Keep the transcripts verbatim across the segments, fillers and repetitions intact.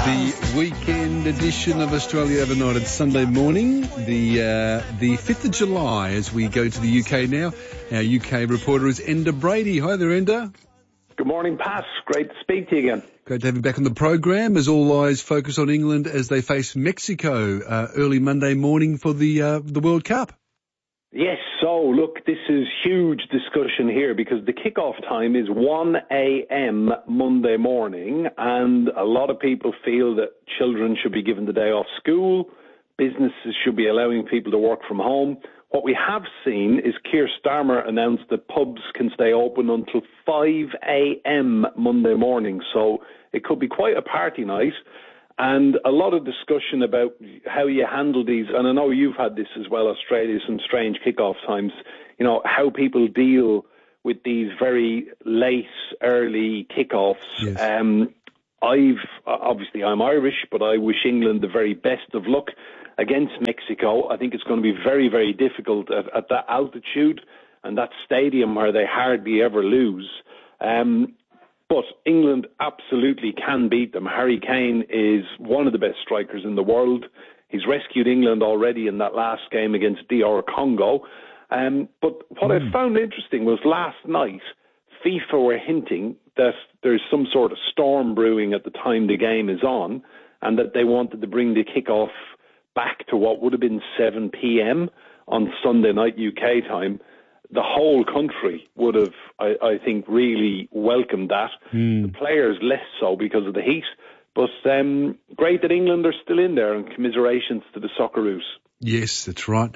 The weekend edition of Australia Overnight. It's Sunday morning, the uh, the fifth of July, as we go to the U K now. Our U K reporter is Enda Brady. Hi there, Enda. Good morning, Pat. Great to speak to you again. Great to have you back on the program, as all eyes focus on England as they face Mexico uh, early Monday morning for the uh, the World Cup. Yes, so look, this is huge discussion here because the kickoff time is one a.m. Monday morning, and a lot of people feel that children should be given the day off school, businesses should be allowing people to work from home. What we have seen is Keir Starmer announced that pubs can stay open until five a.m. Monday morning, so it could be quite a party night. And a lot of discussion about how you handle these, and I know you've had this as well, Australia, some strange kickoff times, you know, how people deal with these very late, early kickoffs. Yes. Um, I've, obviously I'm Irish, but I wish England the very best of luck against Mexico. I think it's going to be very, very difficult at, at that altitude and that stadium where they hardly ever lose. Um, But England absolutely can beat them. Harry Kane is one of the best strikers in the world. He's rescued England already in that last game against D R Congo. Um, but what mm. I found interesting was last night, FIFA were hinting that there's some sort of storm brewing at the time the game is on, and that they wanted to bring the kickoff back to what would have been seven p.m. on Sunday night U K time. The whole country would have, I, I think, really welcomed that. Mm. The players less so because of the heat. But um, great that England are still in there, and commiserations to the Socceroos. Yes, that's right.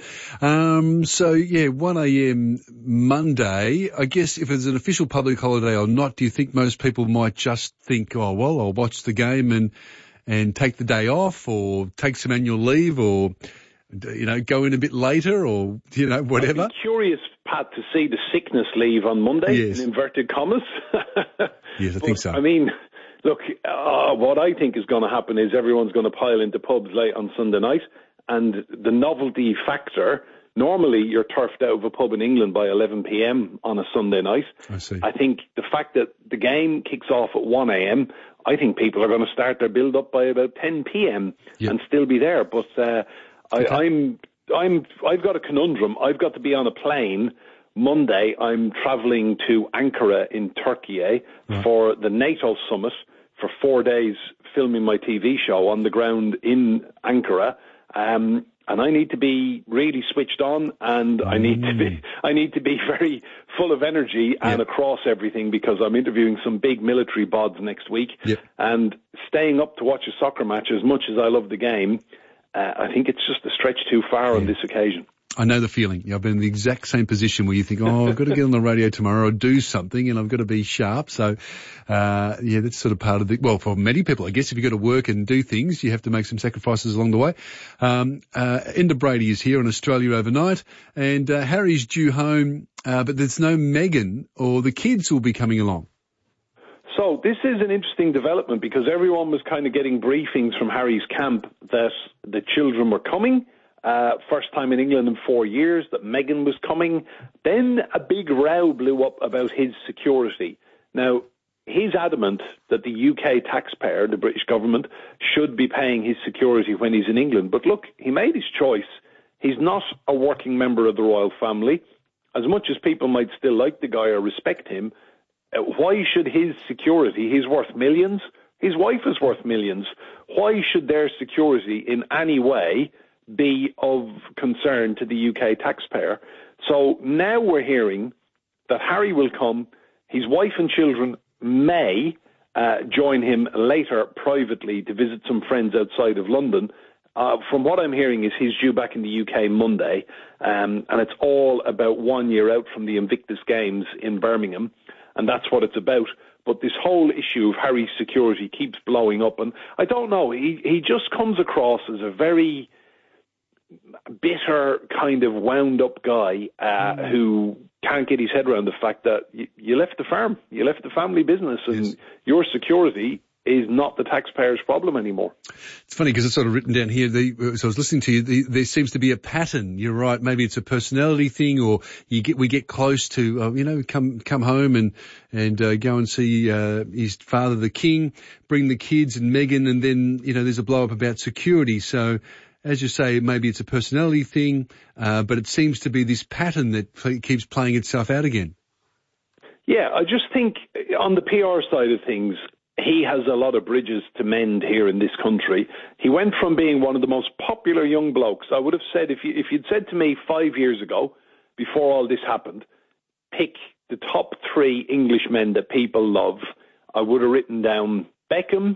Um, so, yeah, one a.m. Monday. I guess if it's an official public holiday or not, do you think most people might just think, oh, well, I'll watch the game and, and take the day off, or take some annual leave, or, you know, go in a bit later, or, you know, whatever? I'd be curious, Pat, to see the sickness leave on Monday, yes. in inverted commas. Yes, I but, think so. I mean, look, uh, what I think is going to happen is everyone's going to pile into pubs late on Sunday night, and the novelty factor, normally you're turfed out of a pub in England by eleven p.m. on a Sunday night. I see. I think the fact that the game kicks off at one a.m., I think people are going to start their build-up by about ten p.m. Yep. and still be there. But uh, I, okay. I'm... I'm, I've got a conundrum. I've got to be on a plane Monday. I'm travelling to Ankara in Turkey right. for the NATO summit for four days, filming my T V show on the ground in Ankara. Um, and I need to be really switched on, and mm. I need to be I need to be very full of energy and yep. across everything, because I'm interviewing some big military bods next week. Yep. And staying up to watch a soccer match, as much as I love the game, Uh, I think it's just a stretch too far yeah. on this occasion. I know the feeling. I've been in the exact same position where you think, oh, I've got to get on the radio tomorrow or do something, and I've got to be sharp. So, uh, yeah, that's sort of part of the, well, for many people, I guess if you've got to work and do things, you have to make some sacrifices along the way. Um, uh, Enda Brady is here on Australia Overnight, and uh, Harry's due home, uh, but there's no Meghan, or the kids will be coming along. So this is an interesting development, because everyone was kind of getting briefings from Harry's camp that the children were coming, uh, first time in England in four years, that Meghan was coming. Then a big row blew up about his security. Now, he's adamant that the U K taxpayer, the British government, should be paying his security when he's in England. But look, he made his choice. He's not a working member of the royal family. As much as people might still like the guy or respect him, why should his security, he's worth millions, his wife is worth millions, why should their security in any way be of concern to the U K taxpayer? So now we're hearing that Harry will come, his wife and children may uh, join him later privately to visit some friends outside of London. Uh, from what I'm hearing is he's due back in the U K Monday, um, and it's all about one year out from the Invictus Games in Birmingham. And that's what it's about. But this whole issue of Harry's security keeps blowing up. And I don't know, he, he just comes across as a very bitter, kind of wound-up guy uh, mm. who can't get his head around the fact that you, you left the farm, you left the family business, and yes. your security is not the taxpayer's problem anymore. It's funny because it's sort of written down here. The, so I was listening to you. The, there seems to be a pattern. You're right. Maybe it's a personality thing, or you get we get close to uh, you know come come home and and uh, go and see uh, his father, the king, bring the kids and Meghan, and then you know there's a blow up about security. So as you say, maybe it's a personality thing, uh, but it seems to be this pattern that pl- keeps playing itself out again. Yeah, I just think on the P R side of things, he has a lot of bridges to mend here in this country. He went from being one of the most popular young blokes. I would have said, if, you, if you'd said to me five years ago, before all this happened, pick the top three Englishmen that people love, I would have written down Beckham,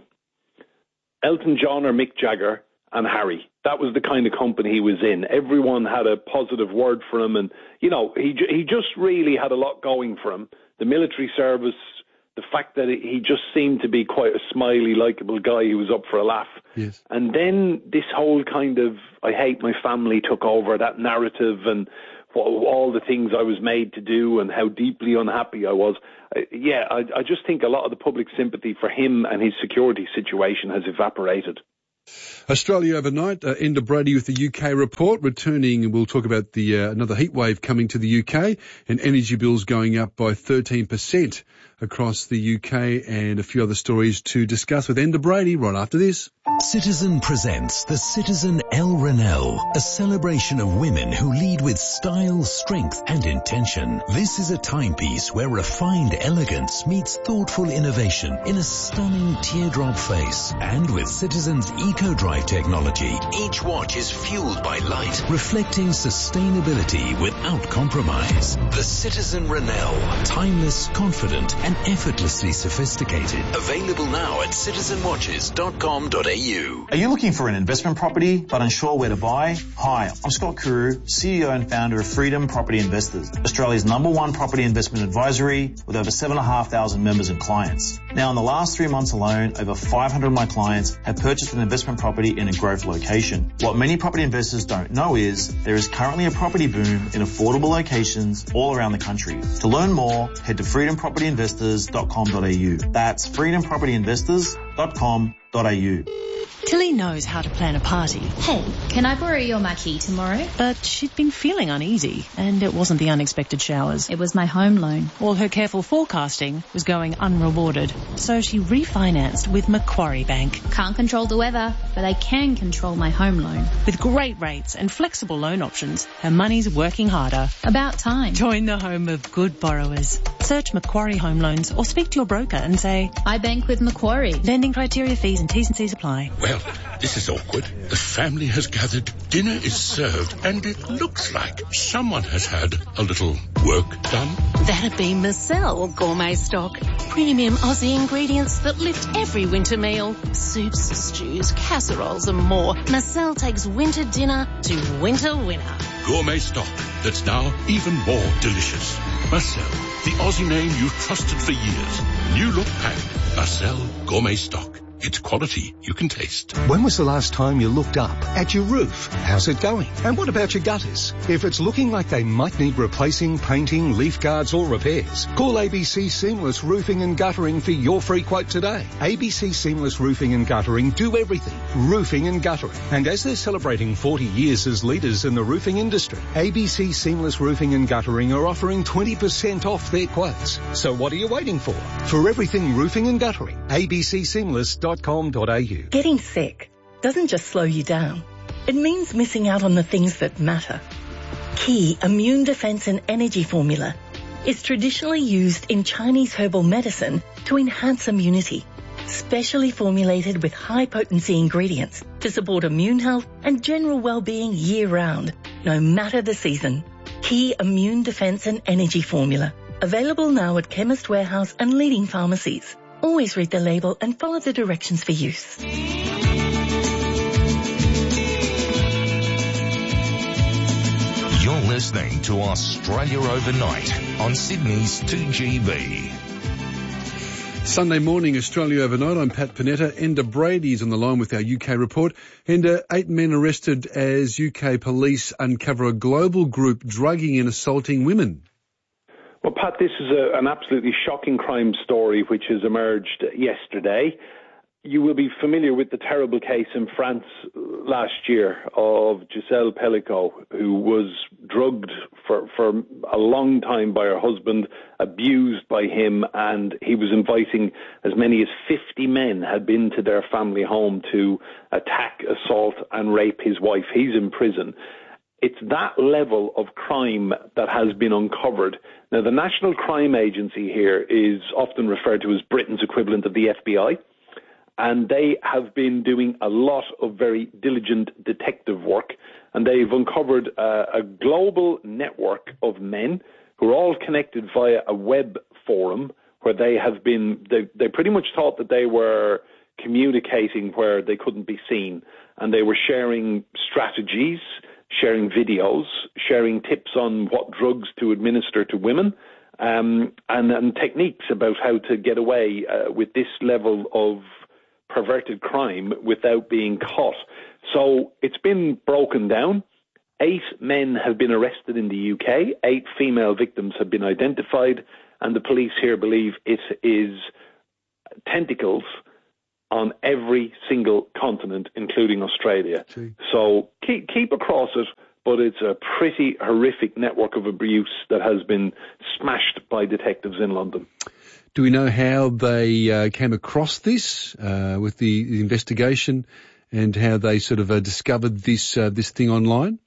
Elton John or Mick Jagger, and Harry. That was the kind of company he was in. Everyone had a positive word for him, and, you know, he he just really had a lot going for him. The military service, the fact that he just seemed to be quite a smiley, likeable guy who was up for a laugh. Yes. And then this whole kind of, I hate my family took over, that narrative, and all the things I was made to do and how deeply unhappy I was. Yeah, I, I just think a lot of the public sympathy for him and his security situation has evaporated. Australia overnight, uh, Enda Brady with the U K report. Returning, we'll talk about the uh, another heat wave coming to the U K and energy bills going up by thirteen percent across the U K, and a few other stories to discuss with Enda Brady right after this. Citizen presents the Citizen El Renelle, a celebration of women who lead with style, strength and intention. This is a timepiece where refined elegance meets thoughtful innovation in a stunning teardrop face. And with Citizen's EcoDrive technology, each watch is fueled by light, reflecting sustainability without compromise. The Citizen Renelle, timeless, confident and effortlessly sophisticated. Available now at citizen watches dot com dot a u. Are you looking for an investment property but unsure where to buy? Hi, I'm Scott Kuru, C E O and founder of Freedom Property Investors, Australia's number one property investment advisory with over seven thousand five hundred members and clients. Now, in the last three months alone, over five hundred of my clients have purchased an investment property in a growth location. What many property investors don't know is there is currently a property boom in affordable locations all around the country. To learn more, head to freedom property investors dot com dot a u. That's freedom property investors dot com dot a u. Tilly knows how to plan a party. Hey, can I borrow your marquee tomorrow? But she'd been feeling uneasy, and it wasn't the unexpected showers. It was my home loan. All her careful forecasting was going unrewarded, so she refinanced with Macquarie Bank. Can't control the weather, but I can control my home loan. With great rates and flexible loan options, her money's working harder. About time. Join the home of good borrowers. Search Macquarie Home Loans or speak to your broker and say, I bank with Macquarie. Lending criteria, fees and T's and C's apply. Well, this is awkward. The family has gathered, dinner is served, and it looks like someone has had a little work done. That'd be Marcel Gourmet Stock. Premium Aussie ingredients that lift every winter meal. Soups, stews, casseroles and more. Marcel takes winter dinner to winter winner. Gourmet Stock that's now even more delicious. Marcel, the Aussie name you've trusted for years. New look pack. Marcel Gourmet Stock. It's quality you can taste. When was the last time you looked up at your roof? How's it going? And what about your gutters? If it's looking like they might need replacing, painting, leaf guards or repairs, call A B C Seamless Roofing and Guttering for your free quote today. A B C Seamless Roofing and Guttering do everything. Roofing and guttering. And as they're celebrating forty years as leaders in the roofing industry, A B C Seamless Roofing and Guttering are offering twenty percent off their quotes. So what are you waiting for? For everything roofing and guttering, A B C Seamless dot com dot a u. Getting sick doesn't just slow you down. It means missing out on the things that matter. Key Immune Defense and Energy Formula is traditionally used in Chinese herbal medicine to enhance immunity, specially formulated with high-potency ingredients to support immune health and general well-being year-round, no matter the season. Key Immune Defense and Energy Formula. Available now at Chemist Warehouse and leading pharmacies. Always read the label and follow the directions for use. You're listening to Australia Overnight on Sydney's two G B. Sunday morning, Australia Overnight. I'm Pat Panetta. Enda Brady is on the line with our U K report. Enda, eight men arrested as U K police uncover a global group drugging and assaulting women. Well, Pat, this is a, an absolutely shocking crime story which has emerged yesterday. you will be familiar with the terrible case in France last year of Giselle Pellicot, who was drugged for, for a long time by her husband, abused by him, and he was inviting as many as fifty men had been to their family home to attack, assault and rape his wife. He's in prison. It's that level of crime that has been uncovered. Now, the National Crime Agency here is often referred to as Britain's equivalent of the F B I. And they have been doing a lot of very diligent detective work, and they've uncovered uh, a global network of men who are all connected via a web forum where they have been, they, they pretty much thought that they were communicating where they couldn't be seen, and they were sharing strategies, sharing videos, sharing tips on what drugs to administer to women, um, and, and techniques about how to get away uh, with this level of perverted crime without being caught. So it's been broken down. Eight men have been arrested in the U K. Eight female victims have been identified, and the police here believe it is tentacles on every single continent, including Australia. Gee. So keep, keep across it, but it's a pretty horrific network of abuse that has been smashed by detectives in London. Do we know how they uh, came across this uh, with the, the investigation, and how they sort of uh, discovered this uh, this thing online?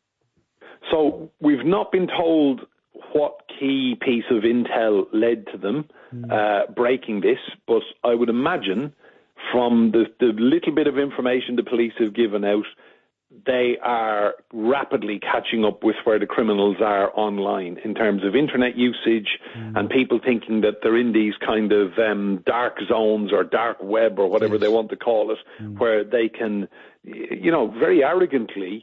So we've not been told what key piece of intel led to them mm. uh, breaking this, but I would imagine from the, the little bit of information the police have given out, they are rapidly catching up with where the criminals are online in terms of internet usage mm. and people thinking that they're in these kind of um, dark zones or dark web or whatever yes. they want to call it, mm. where they can, you know, very arrogantly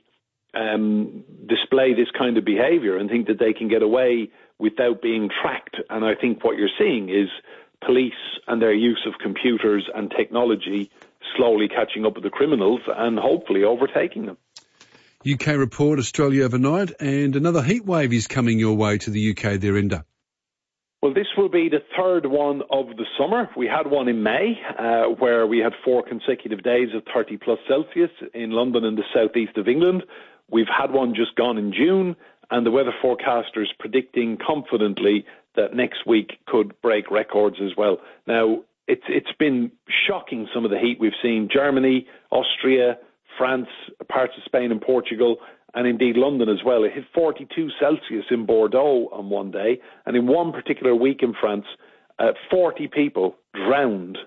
um, display this kind of behavior and think that they can get away without being tracked. And I think what you're seeing is police and their use of computers and technology slowly catching up with the criminals and hopefully overtaking them. U K report, Australia overnight, and another heat wave is coming your way to the U K there, Enda. Well, this will be the third one of the summer. We had one in May uh, where we had four consecutive days of thirty plus Celsius in London and the southeast of England. We've had one just gone in June, and the weather forecasters predicting confidently that next week could break records as well. Now, It's it's been shocking, some of the heat we've seen. Germany, Austria, France, parts of Spain and Portugal, and indeed London as well. It hit forty-two Celsius in Bordeaux on one day, and in one particular week in France, uh, forty people drowned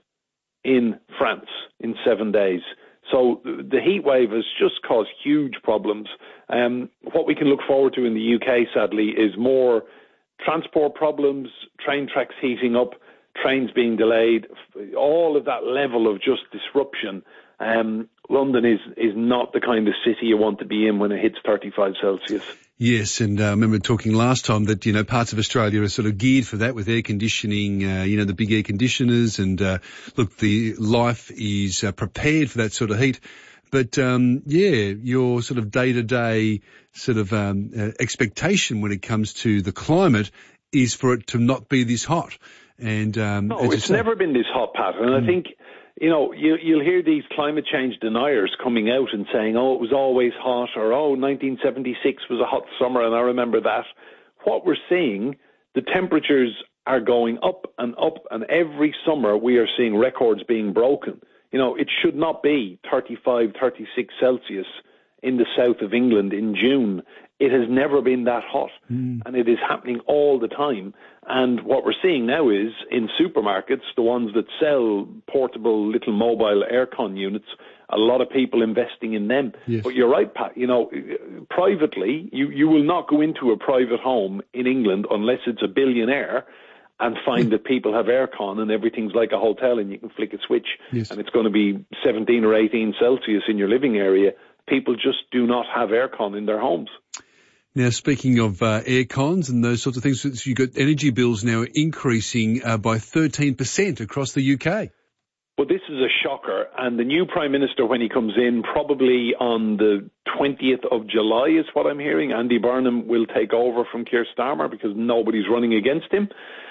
in France in seven days. So the heat wave has just caused huge problems. Um, what we can look forward to in the U K, sadly, is more transport problems, train tracks heating up, trains being delayed, all of that level of just disruption. Um, London is, is not the kind of city you want to be in when it hits thirty-five Celsius. Yes, and uh, I remember talking last time that, you know, parts of Australia are sort of geared for that with air conditioning, uh, you know, the big air conditioners, and uh, look, the life is uh, prepared for that sort of heat. But, um, yeah, your sort of day-to-day sort of um, uh, expectation when it comes to the climate is for it to not be this hot. And um, no, it's never been this hot, Pat. And mm. I think, you know, you, you'll hear these climate change deniers coming out and saying, oh, it was always hot, or, oh, nineteen seventy-six was a hot summer, and I remember that. What we're seeing, the temperatures are going up and up, and every summer we are seeing records being broken. You know, it should not be thirty-five, thirty-six Celsius in the south of England in June. It has never been that hot, mm. and it is happening all the time. And what we're seeing now is in supermarkets, the ones that sell portable little mobile aircon units, a lot of people investing in them. Yes. But you're right, Pat, you know, privately, you, you will not go into a private home in England unless it's a billionaire and find that people have aircon and everything's like a hotel and you can flick a switch yes. and it's going to be seventeen or eighteen Celsius in your living area. People just do not have aircon in their homes. Now, speaking of uh, air cons and those sorts of things, so you've got energy bills now increasing uh, by thirteen percent across the U K. Well, this is a shocker, and the new Prime Minister, when he comes in, probably on the twentieth of July is what I'm hearing, Andy Burnham will take over from Keir Starmer because nobody's running against him.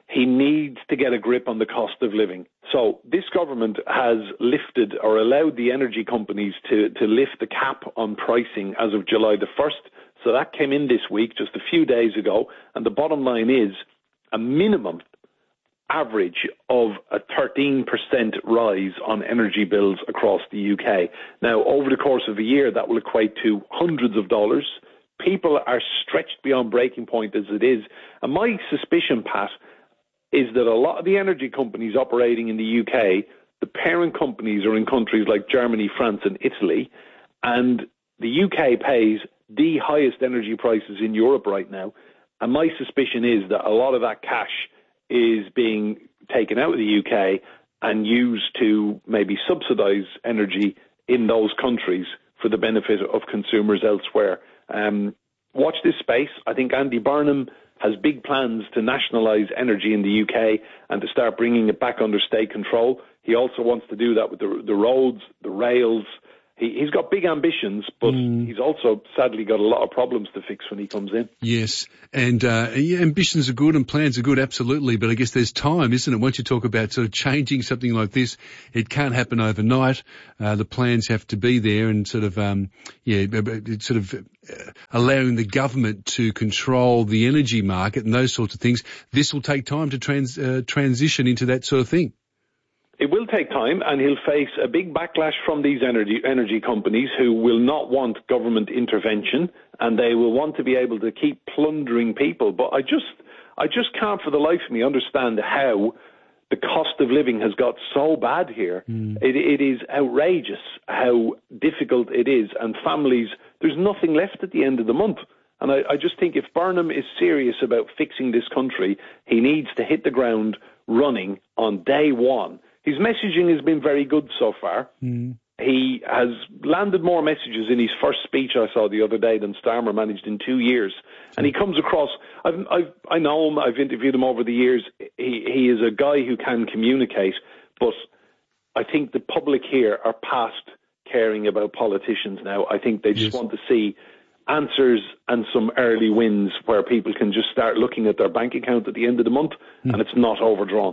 he needs to get a grip on the cost of living. So this government has lifted or allowed the energy companies to, to lift the cap on pricing as of July the first. So that came in this week, just a few days ago. And the bottom line is a minimum average of a thirteen percent rise on energy bills across the U K. Now, over the course of a year, that will equate to hundreds of dollars. People are stretched beyond breaking point as it is. And my suspicion, Pat, is that a lot of the energy companies operating in the U K, the parent companies are in countries like Germany, France and Italy, and the U K pays the highest energy prices in Europe right now. And my suspicion is that a lot of that cash is being taken out of the U K and used to maybe subsidise energy in those countries for the benefit of consumers elsewhere. Um, watch this space. I think Andy Burnham has big plans to nationalise energy in the U K and to start bringing it back under state control. He also wants to do that with the, the roads, the rails. He, he's got big ambitions, but mm. he's also sadly got a lot of problems to fix when he comes in. Yes, and uh, yeah, ambitions are good and plans are good, absolutely, but I guess there's time, isn't it? Once you talk about sort of changing something like this, it can't happen overnight. Uh, the plans have to be there and sort of, um, yeah, sort of uh, allowing the government to control the energy market and those sorts of things. This will take time to trans, uh, transition into that sort of thing. It will take time, and he'll face a big backlash from these energy energy companies who will not want government intervention, and they will want to be able to keep plundering people. But I just, I just can't for the life of me understand how the cost of living has got so bad here. Mm. It, it is outrageous how difficult it is, and families, there's nothing left at the end of the month. And I, I just think if Burnham is serious about fixing this country, he needs to hit the ground running on day one. His messaging has been very good so far. Mm. He has landed more messages in his first speech I saw the other day than Starmer managed in two years. And he comes across, I've, I've, I know him, I've interviewed him over the years. He, he is a guy who can communicate, but I think the public here are past caring about politicians now. I think they just yes. want to see answers and some early wins where people can just start looking at their bank account at the end of the month mm. and it's not overdrawn.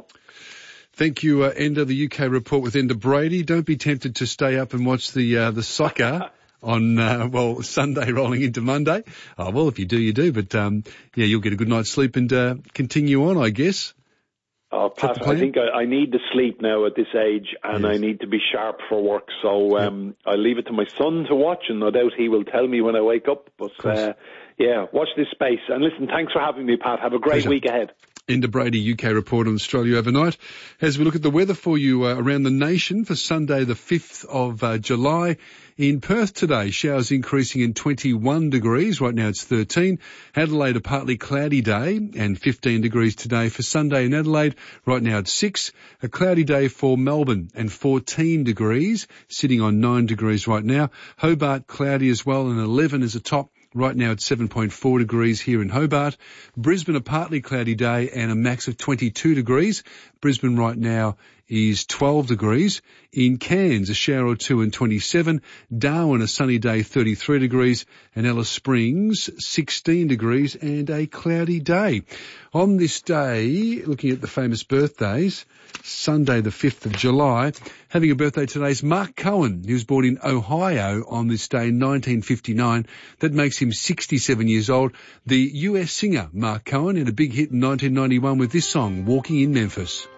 Thank you, uh, Enda, the U K report with Enda Brady. Don't be tempted to stay up and watch the uh, the soccer on, uh, well, Sunday rolling into Monday. Oh, well, if you do, you do. But, um, yeah, you'll get a good night's sleep and uh, continue on, I guess. Oh, Pat, I think I, I need the sleep now at this age, and yes. I need to be sharp for work. So um, yeah. I leave it to my son to watch, and no doubt he will tell me when I wake up. But, uh, yeah, watch this space. And listen, thanks for having me, Pat. Have a great Pleasure. week ahead. Enda Brady, U K report on Australia overnight. As we look at the weather for you uh, around the nation for Sunday the fifth of uh, July. In Perth today, showers increasing in twenty-one degrees. Right now it's thirteen. Adelaide, a partly cloudy day and fifteen degrees today for Sunday in Adelaide. Right now it's six. A cloudy day for Melbourne and fourteen degrees, sitting on nine degrees right now. Hobart cloudy as well and eleven is a top. Right now it's seven point four degrees here in Hobart. Brisbane, a partly cloudy day and a max of twenty-two degrees. Brisbane right now is twelve degrees. In Cairns, a shower or two and twenty-seven. Darwin, a sunny day, thirty-three degrees. And Alice Springs, sixteen degrees and a cloudy day. On this day, looking at the famous birthdays, Sunday the fifth of July, having a birthday today is Mark Cohen. He was born in Ohio on this day in nineteen fifty-nine. That makes him sixty-seven years old. The U S singer Mark Cohen had a big hit in nineteen ninety-one with this song, Walking in Memphis.